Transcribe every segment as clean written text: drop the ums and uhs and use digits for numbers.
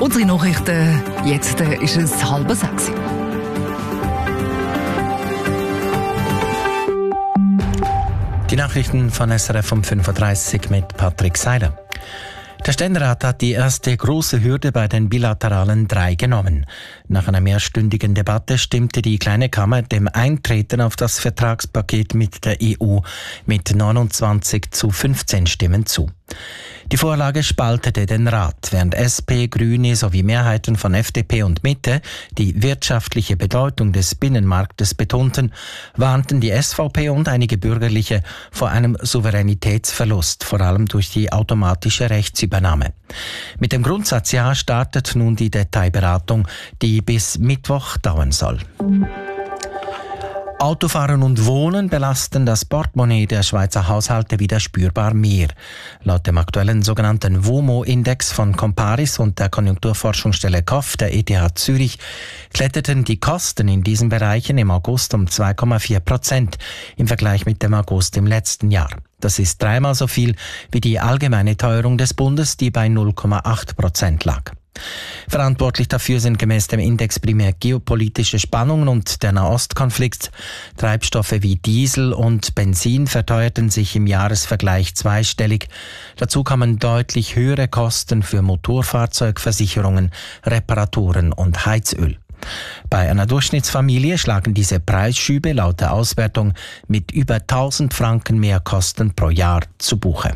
Unsere Nachrichten, jetzt ist es 5:30. Die Nachrichten von SRF um 5:30 mit Patrick Seiler. Der Ständerat hat die erste große Hürde bei den bilateralen 3 genommen. Nach einer mehrstündigen Debatte stimmte die Kleine Kammer dem Eintreten auf das Vertragspaket mit der EU mit 29:15 Stimmen zu. Die Vorlage spaltete den Rat, während SP, Grüne sowie Mehrheiten von FDP und Mitte die wirtschaftliche Bedeutung des Binnenmarktes betonten, warnten die SVP und einige Bürgerliche vor einem Souveränitätsverlust, vor allem durch die automatische Rechtsübernahme. Mit dem Grundsatz Ja startet nun die Detailberatung, die bis Mittwoch dauern soll. Autofahren und Wohnen belasten das Portemonnaie der Schweizer Haushalte wieder spürbar mehr. Laut dem aktuellen sogenannten WOMO-Index von Comparis und der Konjunkturforschungsstelle KOF der ETH Zürich kletterten die Kosten in diesen Bereichen im August um 2,4% im Vergleich mit dem August im letzten Jahr. Das ist 3-mal so viel wie die allgemeine Teuerung des Bundes, die bei 0,8% lag. Verantwortlich dafür sind gemäß dem Index primär geopolitische Spannungen und der Nahostkonflikt. Treibstoffe wie Diesel und Benzin verteuerten sich im Jahresvergleich zweistellig. Dazu kamen deutlich höhere Kosten für Motorfahrzeugversicherungen, Reparaturen und Heizöl. Bei einer Durchschnittsfamilie schlagen diese Preisschübe laut der Auswertung mit über 1000 Franken Mehrkosten pro Jahr zu Buche.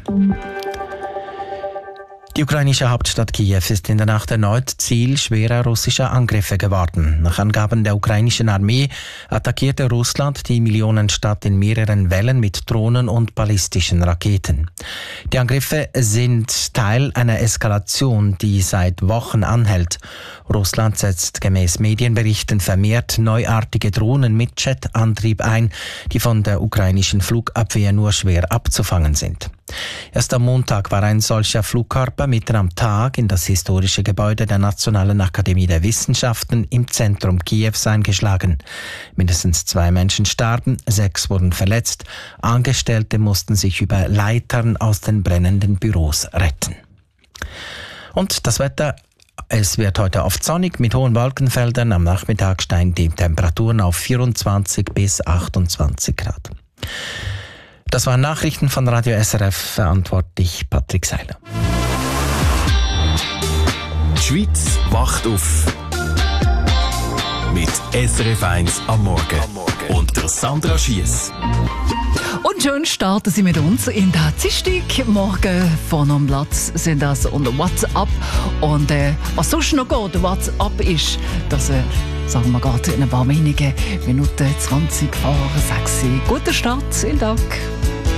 Die ukrainische Hauptstadt Kiew ist in der Nacht erneut Ziel schwerer russischer Angriffe geworden. Nach Angaben der ukrainischen Armee attackierte Russland die Millionenstadt in mehreren Wellen mit Drohnen und ballistischen Raketen. Die Angriffe sind Teil einer Eskalation, die seit Wochen anhält. Russland setzt gemäß Medienberichten vermehrt neuartige Drohnen mit Jetantrieb ein, die von der ukrainischen Flugabwehr nur schwer abzufangen sind. Erst am Montag war ein solcher Flugkörper mitten am Tag in das historische Gebäude der Nationalen Akademie der Wissenschaften im Zentrum Kiews eingeschlagen. Mindestens 2 Menschen starben, 6 wurden verletzt. Angestellte mussten sich über Leitern aus den brennenden Büros retten. Und das Wetter. Es wird heute oft sonnig mit hohen Wolkenfeldern. Am Nachmittag steigen die Temperaturen auf 24 bis 28 Grad. Das waren Nachrichten von Radio SRF, verantwortlich Patrick Seiler. Die Schweiz wacht auf. Mit SRF 1 am Morgen. Und der Sandra Schiess. Und schön starten Sie mit uns in der Dienstag. Morgen vorne am Platz sind das unter WhatsApp. Und was sonst noch geht, WhatsApp ist, dass sagen wir gerade in ein paar wenigen Minuten 20 vor 6 Uhr. Guten Start in den Tag.